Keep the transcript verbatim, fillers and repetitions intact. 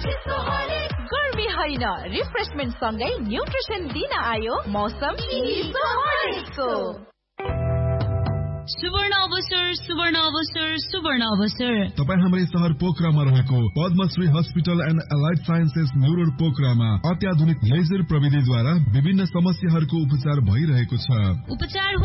गर्मी होइन, रिफ्रेशमेन्ट सँगै न्युट्रिसन दिन आयो मौसम चिसो। सुवर्ण अवसर सुवर्ण अवसर सुवर्ण अवसर तपाईँ हाम्रै शहर पोखरामा रहेको Padmashri hospital and allied sciences New Road पोखरामा अत्याधुनिक लेजर प्रविधिद्वारा विभिन्न समस्याहरूको उपचार भइरहेको छ। उपचार